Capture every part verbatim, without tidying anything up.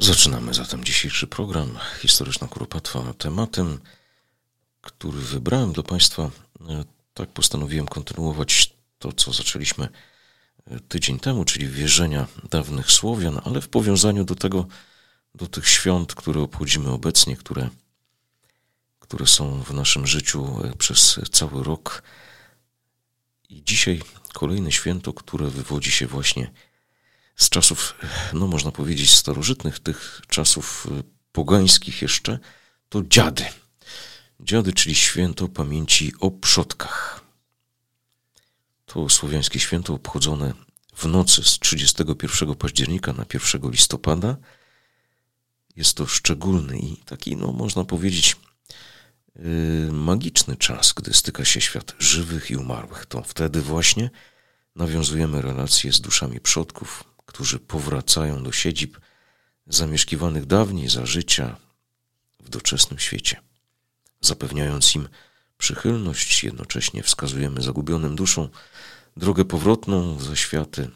Zaczynamy zatem dzisiejszy program Historyczna Kuropatwa. Tematem, który wybrałem dla Państwa, tak postanowiłem kontynuować to, co zaczęliśmy tydzień temu, czyli wierzenia dawnych Słowian, ale w powiązaniu do tego, do tych świąt, które obchodzimy obecnie, które, które są w naszym życiu przez cały rok. I dzisiaj kolejne święto, które wywodzi się właśnie z czasów, no można powiedzieć, starożytnych, tych czasów pogańskich jeszcze, to dziady. Dziady, czyli święto pamięci o przodkach. To słowiańskie święto obchodzone w nocy z trzydziestego pierwszego października na pierwszego listopada. Jest to szczególny i taki, no można powiedzieć, yy, magiczny czas, gdy styka się świat żywych i umarłych. To wtedy właśnie nawiązujemy relacje z duszami przodków, którzy powracają do siedzib zamieszkiwanych dawniej za życia w doczesnym świecie. Zapewniając im przychylność, jednocześnie wskazujemy zagubionym duszom drogę powrotną za światy.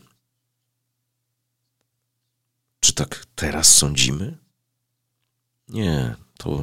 Czy tak teraz sądzimy? Nie, to,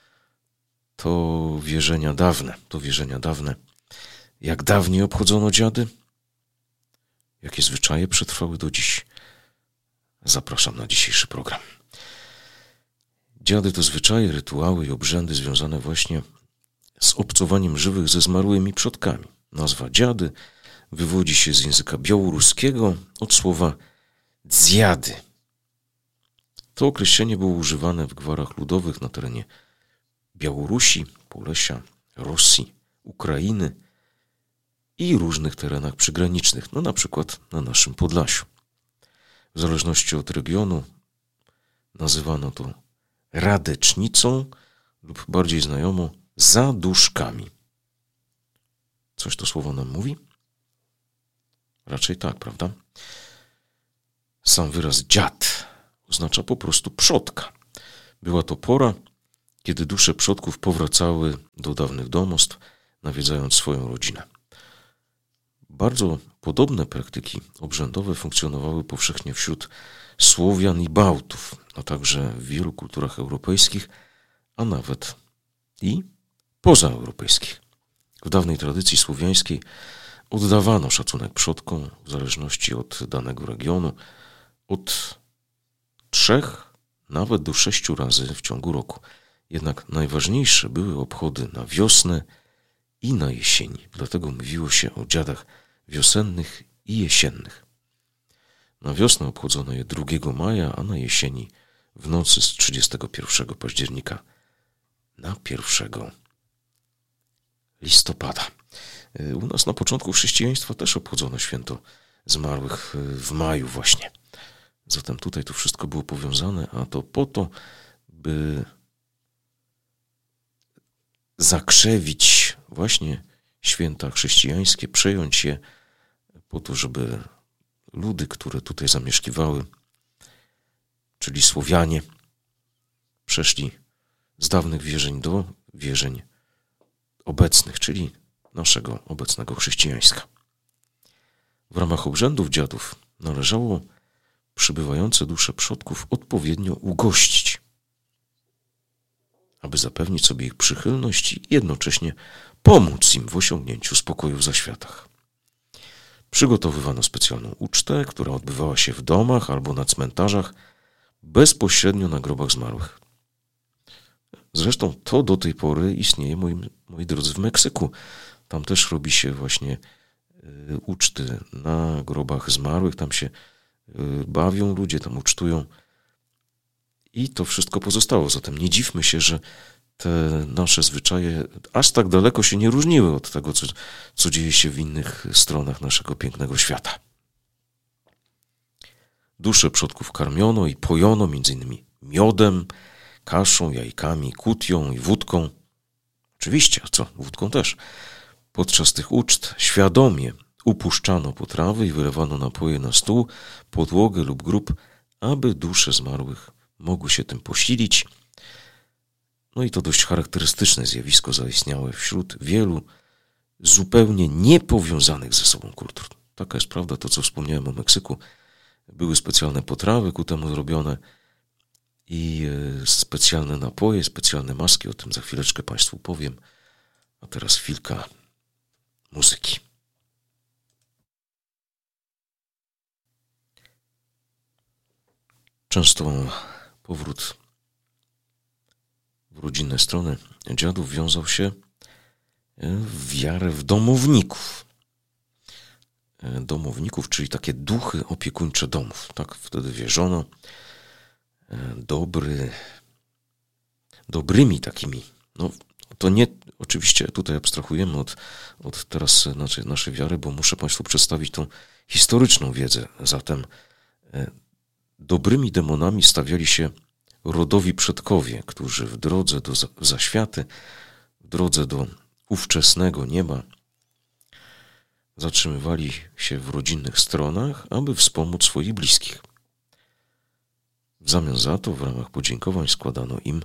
to wierzenia dawne, to wierzenia dawne. Jak dawniej obchodzono dziady? Jakie zwyczaje przetrwały do dziś? Zapraszam na dzisiejszy program. Dziady to zwyczaje, rytuały i obrzędy związane właśnie z obcowaniem żywych ze zmarłymi przodkami. Nazwa dziady wywodzi się z języka białoruskiego od słowa dziady. To określenie było używane w gwarach ludowych na terenie Białorusi, Polesia, Rosji, Ukrainy i różnych terenach przygranicznych, no na przykład na naszym Podlasiu. W zależności od regionu nazywano to radecznicą lub bardziej znajomo zaduszkami. Coś to słowo nam mówi? Raczej tak, prawda? Sam wyraz dziad oznacza po prostu przodka. Była to pora, kiedy dusze przodków powracały do dawnych domostw, nawiedzając swoją rodzinę. Bardzo podobne praktyki obrzędowe funkcjonowały powszechnie wśród Słowian i Bałtów, a także w wielu kulturach europejskich, a nawet i pozaeuropejskich. W dawnej tradycji słowiańskiej oddawano szacunek przodkom w zależności od danego regionu od trzech nawet do sześciu razy w ciągu roku. Jednak najważniejsze były obchody na wiosnę i na jesieni. Dlatego mówiło się o dziadach wiosennych i jesiennych. Na wiosnę obchodzono je drugiego maja, a na jesieni w nocy z trzydziestego pierwszego października na pierwszego listopada. U nas na początku chrześcijaństwa też obchodzono święto zmarłych w maju właśnie. Zatem tutaj to wszystko było powiązane, a to po to, by zakrzewić właśnie święta chrześcijańskie, przejąć je po to, żeby ludy, które tutaj zamieszkiwały, czyli Słowianie, przeszli z dawnych wierzeń do wierzeń obecnych, czyli naszego obecnego chrześcijaństwa. W ramach obrzędów dziadów należało przybywające dusze przodków odpowiednio ugościć, aby zapewnić sobie ich przychylność i jednocześnie pomóc im w osiągnięciu spokoju w zaświatach. Przygotowywano specjalną ucztę, która odbywała się w domach albo na cmentarzach, bezpośrednio na grobach zmarłych. Zresztą to do tej pory istnieje, moi, moi drodzy, w Meksyku. Tam też robi się właśnie y, uczty na grobach zmarłych, tam się y, bawią ludzie, tam ucztują i to wszystko pozostało. Zatem nie dziwmy się, że te nasze zwyczaje aż tak daleko się nie różniły od tego, co, co dzieje się w innych stronach naszego pięknego świata. Dusze przodków karmiono i pojono między innymi miodem, kaszą, jajkami, kutią i wódką. Oczywiście, a co? Wódką też. Podczas tych uczt świadomie upuszczano potrawy i wylewano napoje na stół, podłogę lub grób, aby dusze zmarłych mogły się tym posilić. No i to dość charakterystyczne zjawisko zaistniałe wśród wielu zupełnie niepowiązanych ze sobą kultur. Taka jest prawda, to co wspomniałem o Meksyku. Były specjalne potrawy ku temu zrobione i specjalne napoje, specjalne maski. O tym za chwileczkę Państwu powiem. A teraz chwilka muzyki. Często powrót w rodzinne strony dziadów wiązał się w wiarę w domowników. Domowników, czyli takie duchy opiekuńcze domów. Tak wtedy wierzono. Dobry, dobrymi takimi. No, to nie, oczywiście tutaj abstrahujemy od, od teraz znaczy naszej wiary, bo muszę Państwu przedstawić tą historyczną wiedzę. Zatem dobrymi demonami stawiali się rodowi przodkowie, którzy w drodze do zaświaty, w drodze do ówczesnego nieba zatrzymywali się w rodzinnych stronach, aby wspomóc swoich bliskich. W zamian za to w ramach podziękowań składano im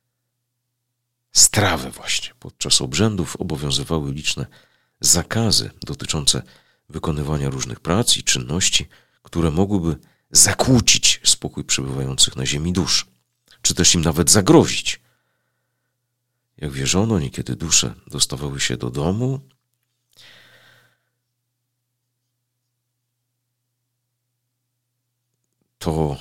strawę właśnie. Podczas obrzędów obowiązywały liczne zakazy dotyczące wykonywania różnych prac i czynności, które mogłyby zakłócić spokój przebywających na ziemi dusz, czy też im nawet zagrozić. Jak wierzono, niekiedy dusze dostawały się do domu, to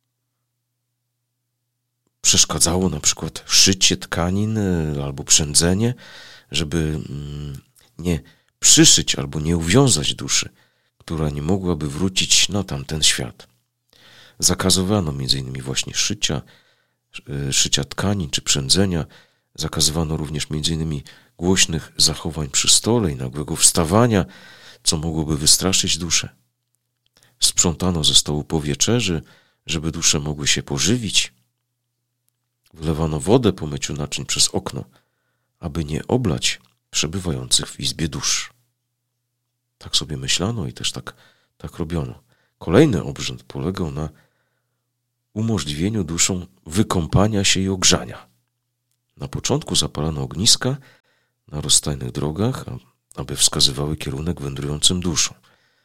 przeszkadzało na przykład szycie tkanin albo przędzenie, żeby nie przyszyć albo nie uwiązać duszy, która nie mogłaby wrócić na tamten świat. Zakazywano między innymi właśnie szycia, szycia tkanin czy przędzenia. Zakazywano również między innymi głośnych zachowań przy stole i nagłego wstawania, co mogłoby wystraszyć duszę. Sprzątano ze stołu po wieczerzy, żeby dusze mogły się pożywić. Wlewano wodę po myciu naczyń przez okno, aby nie oblać przebywających w izbie dusz. Tak sobie myślano i też tak, tak robiono. Kolejny obrzęd polegał na umożliwieniu duszom wykąpania się i ogrzania. Na początku zapalano ogniska na rozstajnych drogach, aby wskazywały kierunek wędrującym duszom.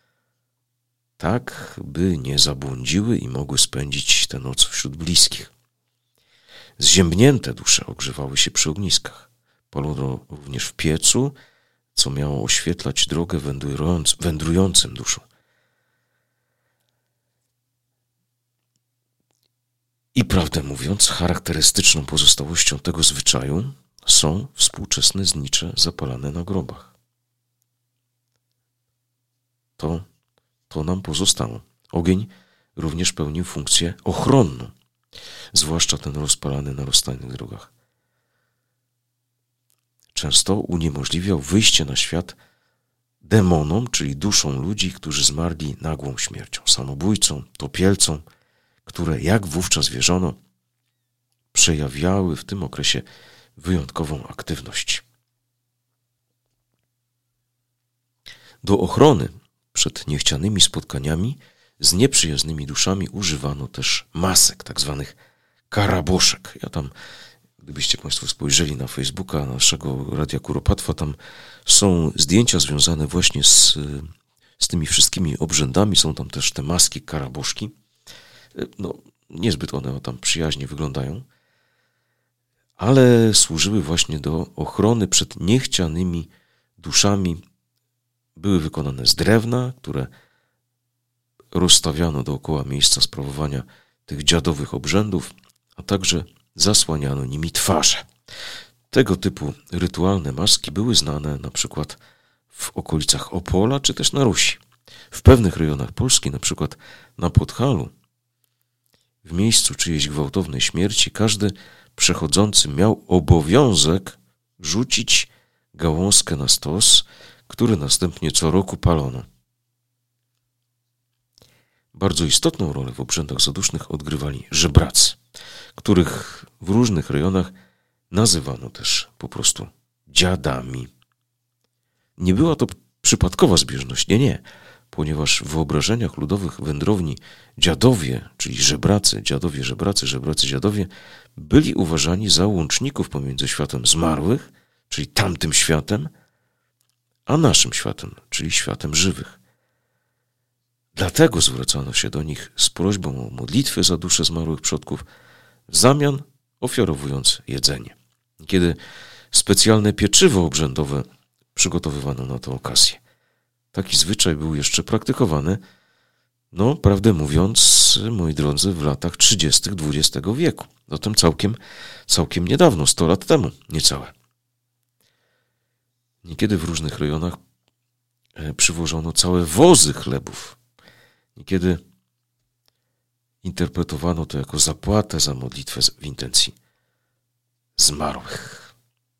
Tak, by nie zabłądziły i mogły spędzić tę noc wśród bliskich. Zziębnięte dusze ogrzewały się przy ogniskach. Palono również w piecu, co miało oświetlać drogę wędrując, wędrującym duszom. I prawdę mówiąc, charakterystyczną pozostałością tego zwyczaju są współczesne znicze zapalane na grobach. To, to nam pozostało. Ogień również pełnił funkcję ochronną, zwłaszcza ten rozpalany na rozstajnych drogach. Często uniemożliwiał wyjście na świat demonom, czyli duszom ludzi, którzy zmarli nagłą śmiercią, samobójcom, topielcom, które, jak wówczas wierzono, przejawiały w tym okresie wyjątkową aktywność. Do ochrony przed niechcianymi spotkaniami z nieprzyjaznymi duszami używano też masek, tak zwanych karaboszek. Ja tam, gdybyście Państwo spojrzeli na Facebooka naszego Radia Kuropatwa, tam są zdjęcia związane właśnie z, z tymi wszystkimi obrzędami. Są tam też te maski karaboszki. No, niezbyt one tam przyjaźnie wyglądają, ale służyły właśnie do ochrony przed niechcianymi duszami. Były wykonane z drewna, które rozstawiano dookoła miejsca sprawowania tych dziadowych obrzędów, a także zasłaniano nimi twarze. Tego typu rytualne maski były znane na przykład w okolicach Opola czy też na Rusi. W pewnych rejonach Polski, na przykład na Podhalu, w miejscu czyjejś gwałtownej śmierci każdy przechodzący miał obowiązek rzucić gałązkę na stos, który następnie co roku palono. Bardzo istotną rolę w obrzędach zadusznych odgrywali żebracy, których w różnych rejonach nazywano też po prostu dziadami. Nie była to przypadkowa zbieżność, nie, nie, ponieważ w wyobrażeniach ludowych wędrowni dziadowie, czyli żebracy, dziadowie, żebracy, żebracy, dziadowie, byli uważani za łączników pomiędzy światem zmarłych, czyli tamtym światem, a naszym światem, czyli światem żywych. Dlatego zwracano się do nich z prośbą o modlitwy za dusze zmarłych przodków, w zamian ofiarowując jedzenie. Kiedy specjalne pieczywo obrzędowe przygotowywano na tę okazję. Taki zwyczaj był jeszcze praktykowany, no, prawdę mówiąc, moi drodzy, w latach trzydziestych dwudziestego wieku. Zatem całkiem, całkiem niedawno, sto lat temu, niecałe. Niekiedy w różnych rejonach przywożono całe wozy chlebów. Niekiedy interpretowano to jako zapłatę za modlitwę w intencji zmarłych.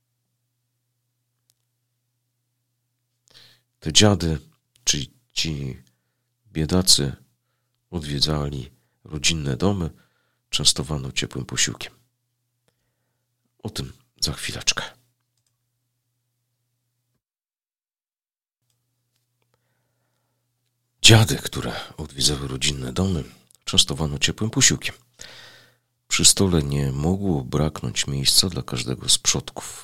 Te dziady, czyli ci biedacy, odwiedzali rodzinne domy, częstowano ciepłym posiłkiem. O tym za chwileczkę. Dziady, które odwiedzały rodzinne domy, częstowano ciepłym posiłkiem. Przy stole nie mogło braknąć miejsca dla każdego z przodków.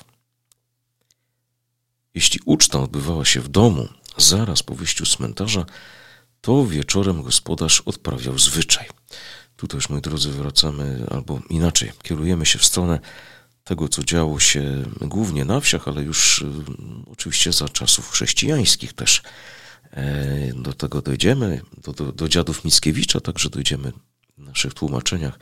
Jeśli uczta odbywała się w domu, zaraz po wyjściu z cmentarza, to wieczorem gospodarz odprawiał zwyczaj. Tu też, moi drodzy, wracamy, albo inaczej, kierujemy się w stronę tego, co działo się głównie na wsiach, ale już y, oczywiście za czasów chrześcijańskich też. E, do tego dojdziemy, do, do, do dziadów Mickiewicza także dojdziemy w naszych tłumaczeniach.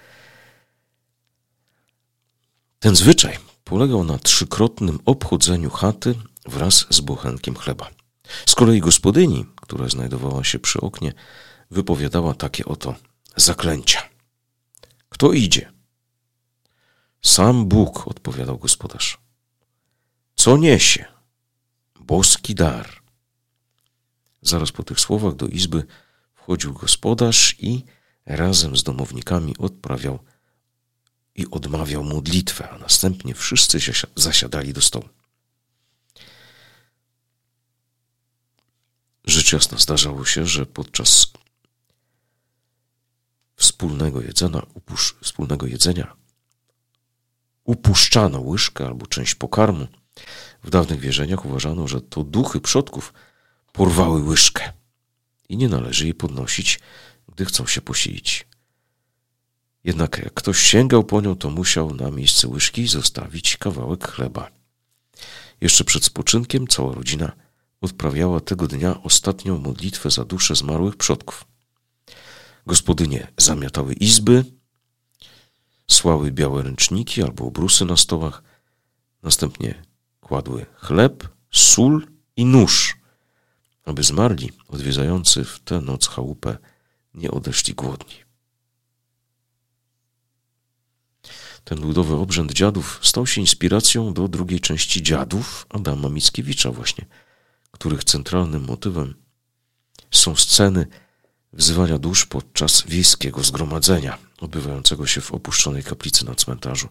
Ten zwyczaj polegał na trzykrotnym obchodzeniu chaty wraz z bochenkiem chleba. Z kolei gospodyni, która znajdowała się przy oknie, wypowiadała takie oto zaklęcia. Kto idzie? Sam Bóg, odpowiadał gospodarz. Co niesie? Boski dar. Zaraz po tych słowach do izby wchodził gospodarz i razem z domownikami odprawiał i odmawiał modlitwę, a następnie wszyscy zasiadali do stołu. Rzecz jasna zdarzało się, że podczas wspólnego jedzenia, upusz, wspólnego jedzenia upuszczano łyżkę albo część pokarmu. W dawnych wierzeniach uważano, że to duchy przodków porwały łyżkę i nie należy jej podnosić, gdy chcą się posilić. Jednak jak ktoś sięgał po nią, to musiał na miejsce łyżki zostawić kawałek chleba. Jeszcze przed spoczynkiem cała rodzina odprawiała tego dnia ostatnią modlitwę za dusze zmarłych przodków. Gospodynie zamiatały izby, słały białe ręczniki albo obrusy na stołach, następnie kładły chleb, sól i nóż, aby zmarli odwiedzający w tę noc chałupę nie odeszli głodni. Ten ludowy obrzęd dziadów stał się inspiracją do drugiej części Dziadów Adama Mickiewicza właśnie, których centralnym motywem są sceny wzywania dusz podczas wiejskiego zgromadzenia odbywającego się w opuszczonej kaplicy na cmentarzu.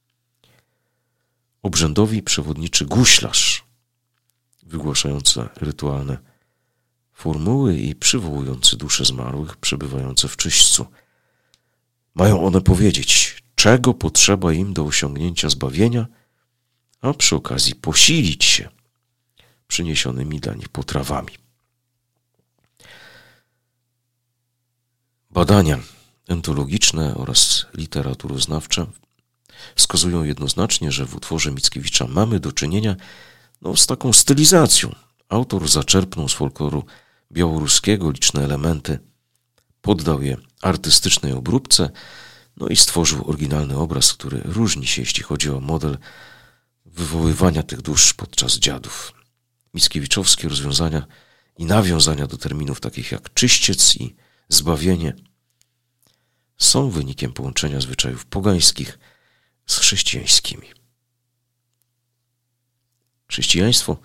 Obrzędowi przewodniczy guślarz, wygłaszający rytualne formuły i przywołujący dusze zmarłych przebywające w czyśćcu. Mają one powiedzieć, czego potrzeba im do osiągnięcia zbawienia, a przy okazji posilić się przyniesionymi dla nich potrawami. Badania entologiczne oraz literaturoznawcze wskazują jednoznacznie, że w utworze Mickiewicza mamy do czynienia no, z taką stylizacją. Autor zaczerpnął z folkloru białoruskiego liczne elementy, poddał je artystycznej obróbce, no i stworzył oryginalny obraz, który różni się, jeśli chodzi o model wywoływania tych dusz podczas dziadów. Mickiewiczowskie rozwiązania i nawiązania do terminów takich jak czyściec i zbawienie są wynikiem połączenia zwyczajów pogańskich z chrześcijańskimi. Chrześcijaństwo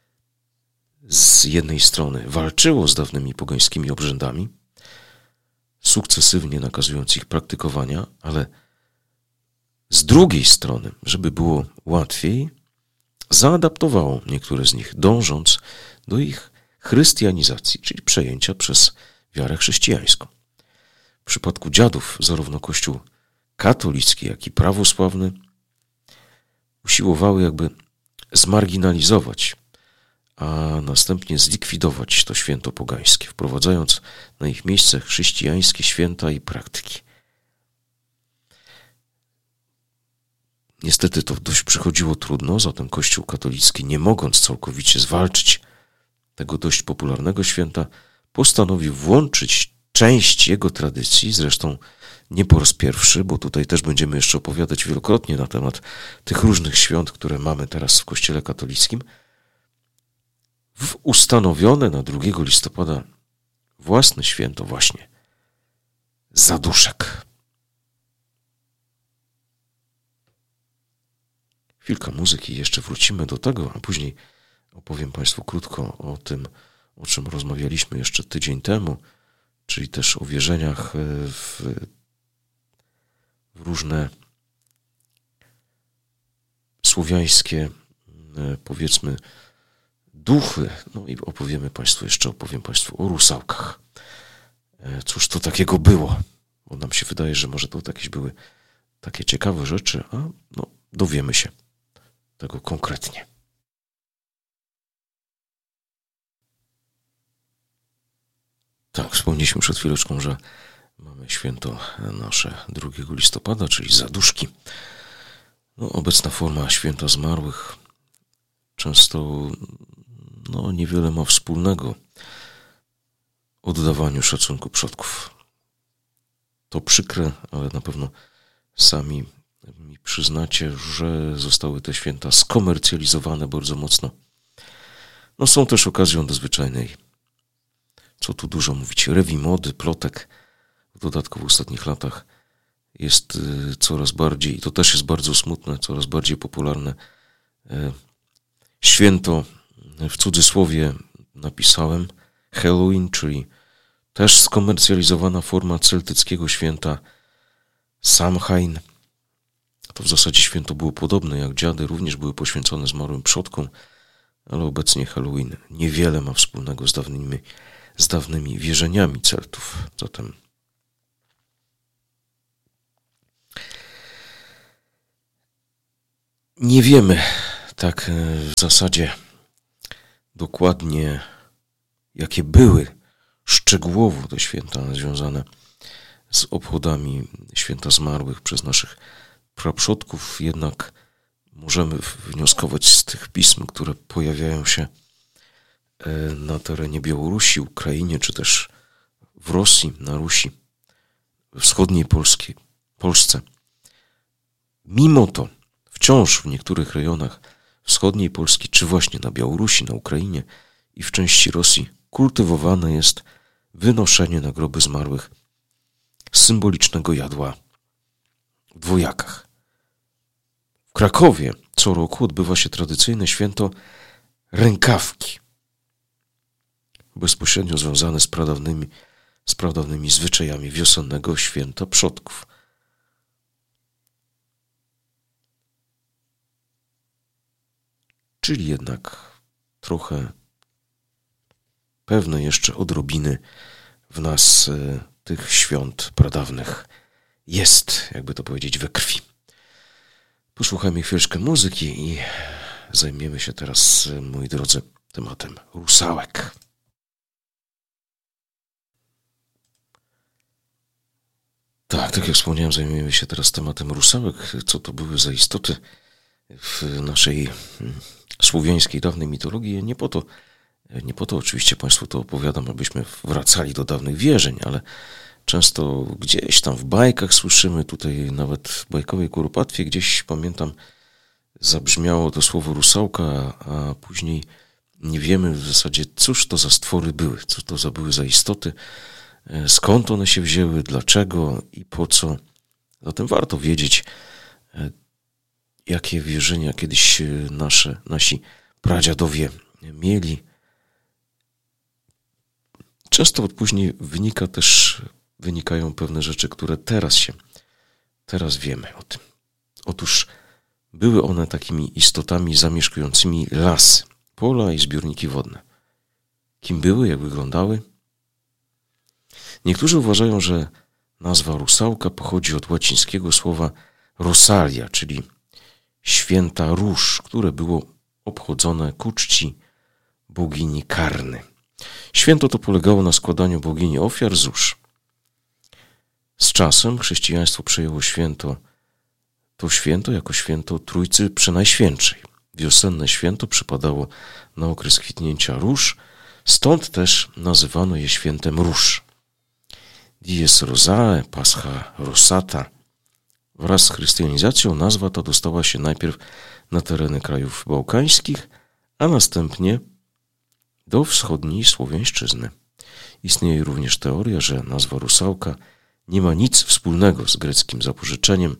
z jednej strony walczyło z dawnymi pogańskimi obrzędami, sukcesywnie nakazując ich praktykowania, ale z drugiej strony, żeby było łatwiej, zaadaptowało niektóre z nich, dążąc do ich chrystianizacji, czyli przejęcia przez wiarę chrześcijańską. W przypadku dziadów zarówno Kościół katolicki, jak i prawosławny usiłowały jakby zmarginalizować, a następnie zlikwidować to święto pogańskie, wprowadzając na ich miejsce chrześcijańskie święta i praktyki. Niestety to dość przychodziło trudno, zatem Kościół katolicki, nie mogąc całkowicie zwalczyć tego dość popularnego święta, postanowił włączyć część jego tradycji, zresztą nie po raz pierwszy, bo tutaj też będziemy jeszcze opowiadać wielokrotnie na temat tych różnych świąt, które mamy teraz w Kościele katolickim, w ustanowione na drugiego listopada własne święto właśnie zaduszek. Chwilka muzyki, jeszcze wrócimy do tego, a później opowiem Państwu krótko o tym, o czym rozmawialiśmy jeszcze tydzień temu, czyli też o wierzeniach w, w różne słowiańskie, powiedzmy, duchy. No i opowiemy Państwu, jeszcze opowiem Państwu o rusałkach. Cóż to takiego było? Bo nam się wydaje, że może to jakieś były takie ciekawe rzeczy, a no, dowiemy się tego konkretnie. Tak, wspomnieliśmy przed chwileczką, że mamy święto nasze drugiego listopada, czyli zaduszki. No, obecna forma święta zmarłych często no, niewiele ma wspólnego oddawaniu szacunku przodków. To przykre, ale na pewno sami mi przyznacie, że zostały te święta skomercjalizowane bardzo mocno. No, są też okazją do zwyczajnej, co tu dużo mówić, rewi mody, plotek. W dodatku w ostatnich latach jest coraz bardziej, i to też jest bardzo smutne, coraz bardziej popularne święto, w cudzysłowie napisałem, Halloween, czyli też skomercjalizowana forma celtyckiego święta Samhain. To w zasadzie święto było podobne jak dziady, również były poświęcone zmarłym przodkom, ale obecnie Halloween niewiele ma wspólnego z dawnymi, z dawnymi wierzeniami Celtów. Zatem nie wiemy tak w zasadzie dokładnie, jakie były szczegółowo te święta związane z obchodami święta zmarłych przez naszych praprzodków, jednak możemy wnioskować z tych pism, które pojawiają się na terenie Białorusi, Ukrainie, czy też w Rosji, na Rusi, wschodniej Polski, Polsce. Mimo to wciąż w niektórych rejonach wschodniej Polski, czy właśnie na Białorusi, na Ukrainie i w części Rosji kultywowane jest wynoszenie na groby zmarłych symbolicznego jadła w dwojakach. W Krakowie co roku odbywa się tradycyjne święto rękawki, bezpośrednio związane z pradawnymi, z pradawnymi zwyczajami wiosennego święta przodków. Czyli jednak trochę pewne jeszcze odrobiny w nas y, tych świąt pradawnych jest, jakby to powiedzieć, we krwi. Posłuchajmy chwileczkę muzyki i zajmiemy się teraz, moi drodzy, tematem rusałek. Tak, tak jak wspomniałem, zajmujemy się teraz tematem rusałek. Co to były za istoty w naszej słowiańskiej dawnej mitologii? Nie po to, nie po to oczywiście Państwu to opowiadam, abyśmy wracali do dawnych wierzeń, ale często gdzieś tam w bajkach słyszymy, tutaj nawet w bajkowej Kuropatwie gdzieś, pamiętam, zabrzmiało to słowo rusałka, a później nie wiemy w zasadzie, cóż to za stwory były, co to za były za istoty, skąd one się wzięły, dlaczego i po co. Zatem warto wiedzieć, jakie wierzenia kiedyś nasze, nasi pradziadowie mieli. Często od później wynika też, wynikają pewne rzeczy, które teraz się, teraz wiemy o tym. Otóż były one takimi istotami zamieszkującymi lasy, pola i zbiorniki wodne. Kim były, jak wyglądały? Niektórzy uważają, że nazwa rusałka pochodzi od łacińskiego słowa rosalia, czyli święta róż, które było obchodzone ku czci bogini Karny. Święto to polegało na składaniu bogini ofiar z róż. Z czasem chrześcijaństwo przejęło święto to święto jako święto Trójcy Przenajświętszej. Wiosenne święto przypadało na okres kwitnięcia róż, stąd też nazywano je świętem róż. Dies Rosae, Pascha Rosata. Wraz z chrystianizacją nazwa ta dostała się najpierw na tereny krajów bałkańskich, a następnie do wschodniej Słowiańszczyzny. Istnieje również teoria, że nazwa Rusałka nie ma nic wspólnego z greckim zapożyczeniem,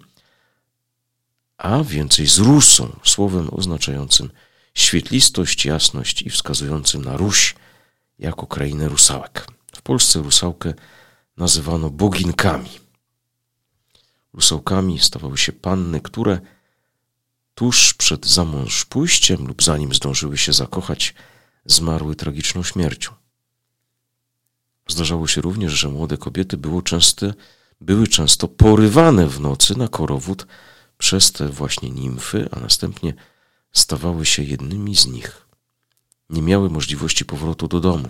a więcej z Rusą, słowem oznaczającym świetlistość, jasność i wskazującym na Ruś jako krainę rusałek. W Polsce rusałkę nazywano boginkami. Rusałkami stawały się panny, które tuż przed zamąż pójściem lub zanim zdążyły się zakochać, zmarły tragiczną śmiercią. Zdarzało się również, że młode kobiety było często, były często porywane w nocy na korowód przez te właśnie nimfy, a następnie stawały się jednymi z nich. Nie miały możliwości powrotu do domu.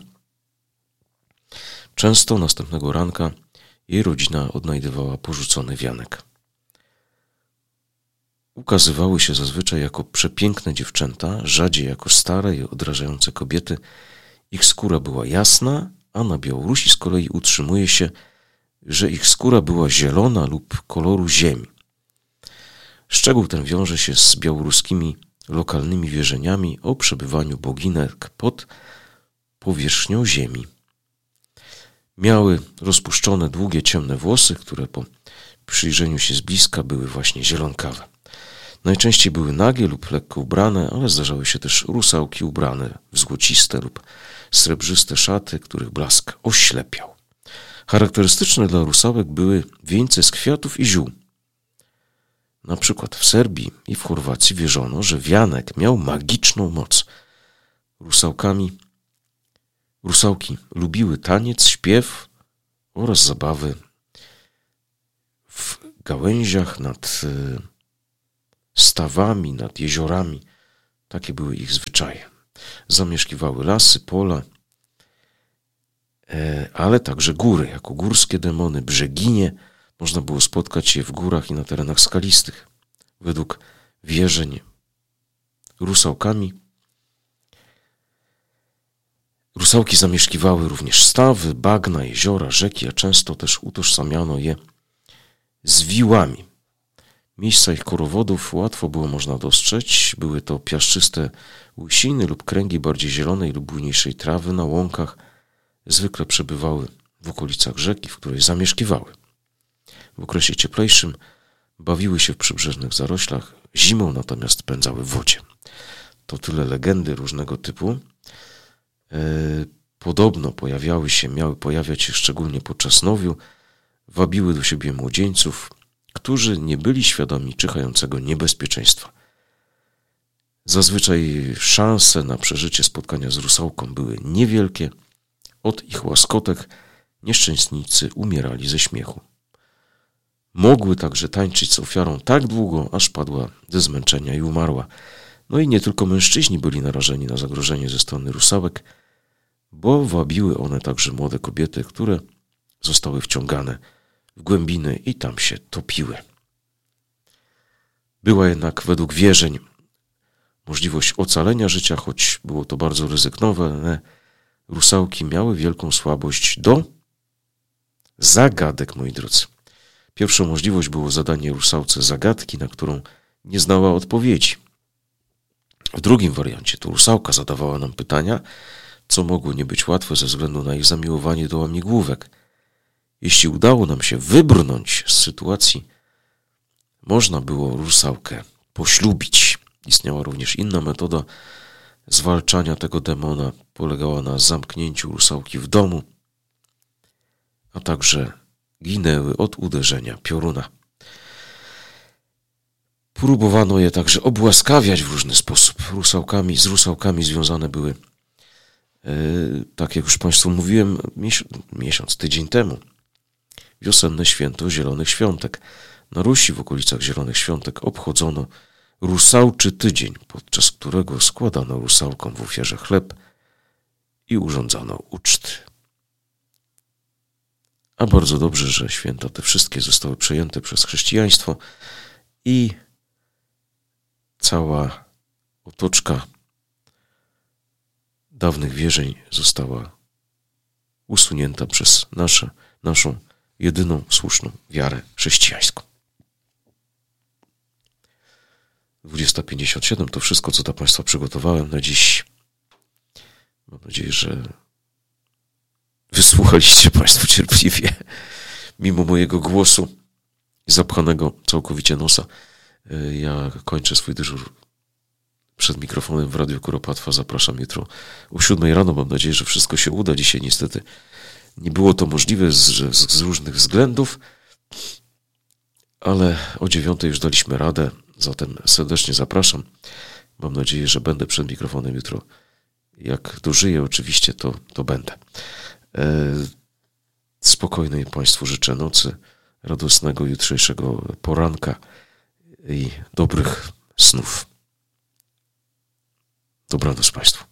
Często następnego ranka jej rodzina odnajdywała porzucony wianek. Ukazywały się zazwyczaj jako przepiękne dziewczęta, rzadziej jako stare i odrażające kobiety. Ich skóra była jasna, a na Białorusi z kolei utrzymuje się, że ich skóra była zielona lub koloru ziemi. Szczegół ten wiąże się z białoruskimi lokalnymi wierzeniami o przebywaniu boginek pod powierzchnią ziemi. Miały rozpuszczone, długie, ciemne włosy, które po przyjrzeniu się z bliska były właśnie zielonkawe. Najczęściej były nagie lub lekko ubrane, ale zdarzały się też rusałki ubrane w złociste lub srebrzyste szaty, których blask oślepiał. Charakterystyczne dla rusałek były wieńce z kwiatów i ziół. Na przykład w Serbii i w Chorwacji wierzono, że wianek miał magiczną moc. Rusałkami, rusałki lubiły taniec, śpiew oraz zabawy w gałęziach nad stawami, nad jeziorami. Takie były ich zwyczaje. Zamieszkiwały lasy, pola, ale także góry. Jako górskie demony, brzeginie, można było spotkać je w górach i na terenach skalistych. Według wierzeń rusałkami rusałki zamieszkiwały również stawy, bagna, jeziora, rzeki, a często też utożsamiano je z wiłami. Miejsca ich korowodów łatwo było można dostrzec. Były to piaszczyste łysiny lub kręgi bardziej zielonej lub bujniejszej trawy na łąkach. Zwykle przebywały w okolicach rzeki, w której zamieszkiwały. W okresie cieplejszym bawiły się w przybrzeżnych zaroślach, zimą natomiast spędzały w wodzie. To tyle legendy różnego typu. E, podobno pojawiały się, miały pojawiać się szczególnie podczas nowiu, wabiły do siebie młodzieńców, którzy nie byli świadomi czyhającego niebezpieczeństwa. Zazwyczaj szanse na przeżycie spotkania z rusałką były niewielkie. Od ich łaskotek nieszczęśnicy umierali ze śmiechu. Mogły także tańczyć z ofiarą tak długo, aż padła ze zmęczenia i umarła. No i nie tylko mężczyźni byli narażeni na zagrożenie ze strony rusałek, bo wabiły one także młode kobiety, które zostały wciągane w głębiny i tam się topiły. Była jednak według wierzeń możliwość ocalenia życia, choć było to bardzo ryzykowne. Rusałki miały wielką słabość do zagadek, moi drodzy. Pierwszą możliwość było zadanie rusałce zagadki, na którą nie znała odpowiedzi. W drugim wariancie to rusałka zadawała nam pytania, co mogło nie być łatwe ze względu na ich zamiłowanie do łamigłówek. Jeśli udało nam się wybrnąć z sytuacji, można było rusałkę poślubić. Istniała również inna metoda zwalczania tego demona. Polegała na zamknięciu rusałki w domu, a także ginęły od uderzenia pioruna. Próbowano je także obłaskawiać w różny sposób. Rusałkami, z rusałkami związane były, e, tak jak już Państwu mówiłem, mies- miesiąc, tydzień temu, wiosenne święto Zielonych Świątek. Na Rusi w okolicach Zielonych Świątek obchodzono Rusałczy Tydzień, podczas którego składano rusałkom w ofierze chleb i urządzano uczty. A bardzo dobrze, że święta te wszystkie zostały przejęte przez chrześcijaństwo i cała otoczka dawnych wierzeń została usunięta przez nasze, naszą jedyną słuszną wiarę chrześcijańską. dwudziesta pięćdziesiąt siedem to wszystko, co dla Państwa przygotowałem na dziś. Mam nadzieję, że wysłuchaliście Państwo cierpliwie, mimo mojego głosu zapchanego całkowicie nosa. Ja kończę swój dyżur przed mikrofonem w Radiu Kuropatwa. Zapraszam jutro o siódmej rano. Mam nadzieję, że wszystko się uda. Dzisiaj niestety nie było to możliwe z, z, z różnych względów, ale o dziewiątej już daliśmy radę. Zatem serdecznie zapraszam. Mam nadzieję, że będę przed mikrofonem jutro. Jak dożyję oczywiście, to, to będę. E, spokojnej Państwu życzę nocy, radosnego jutrzejszego poranka i dobrych snów. Dobranoc Państwu.